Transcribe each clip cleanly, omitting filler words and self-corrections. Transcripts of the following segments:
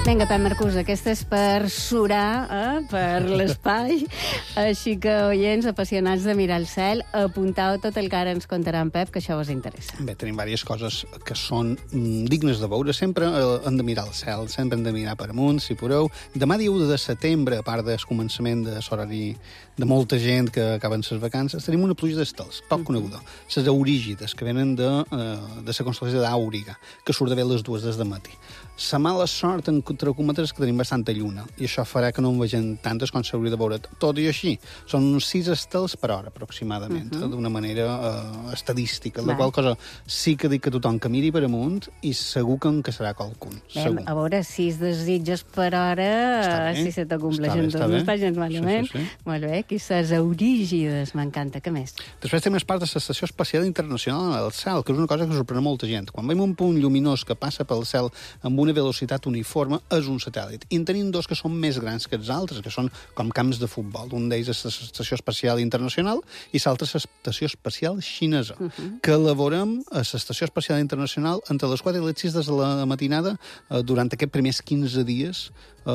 Vinga, Pep Marcús, aquesta és per surar, per l'espai. Així que, oients, apassionats de mirar el cel, apuntau tot el que ara ens contarà en Pep, que això us interessa. Bé, tenim diverses coses que són dignes de veure. Sempre hem de mirar el cel, sempre hem de mirar per amunt, si podeu. Demà dia 1 de setembre, a part del començament de l'horari de molta gent que acaben les vacances, tenim una pluja d'estels, poc coneguda. Les aurígides, que venen de la constel·lació d'Àuriga, que surt de bé les 2 des de matí. La mala sort, entre cometes, és que tenim bastanta lluna, i això farà que no en vegem tantes com s'hauria de veure. Tot i així, són uns 6 estels per hora, aproximadament, d'una manera estadística. La qual cosa sí que dic que tothom que miri per amunt i segur que en caçarà qualcun. A veure, 6 desitjos per hora, si se t'acompleixen tots, no està gens malament. Molt bé, aquí les aurígides, m'encanta. Què més? Després tenim part de l'Estació Espacial Internacional al cel, que és una cosa que sorprèn molta gent. Quan veiem un punt lluminós que passa pel cel amb una velocitat uniforme, és un satèl·lit. I en tenim dos que són més grans que els altres, que són com camps de futbol. Un d'ells és l'Estació Espacial Internacional i l'altre és l'Estació Espacial Xinesa, que elaborem a l'Estació Espacial Internacional entre les 4 i les 6 de la matinada durant aquests primers 15 dies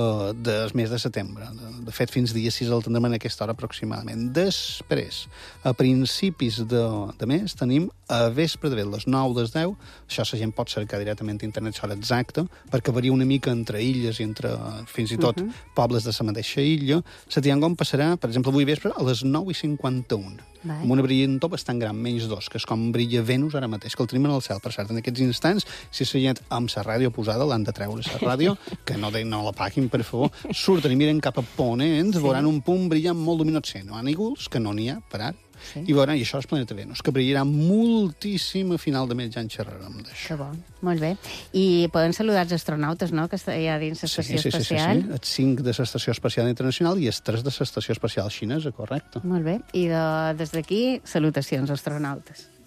del mes de setembre. De fet, fins dia 6 el tindrem en aquesta hora aproximadament. Després, a principis de mes, tenim a vespre de les 9, les 10, això la gent pot cercar directament a internet l'hora exacta, perquè varia una mica entre illes i entre, fins i tot, pobles de la mateixa illa. La Tiangong passarà, per exemple, avui vespre a les 9:51. Amb una brillantor bastant gran, menys 2, que és com brilla Venus ara mateix, que el tenim en el cel, per cert, en aquests instants. Si la gent amb la ràdio posada l'han de treure, la ràdio, que no la paguin, per favor, surten i miren cap a ponent, veuran un punt brillant molt lluminós. No hi ha nígols, que no n'hi ha, per ara. I veuran, i això és Planeta Venus, que brillarà moltíssim a final de mes, ja en xerrarem d'això. Que bo, molt bé. I poden saludar els astronautes, no?, que hi ha dins l'estació espacial. Sí. Els 5 de l'Estació Espacial Internacional i els 3 de l'Estació Espacial Xinesa, correcte. Molt bé. I des d'aquí, salutacions, astronautes.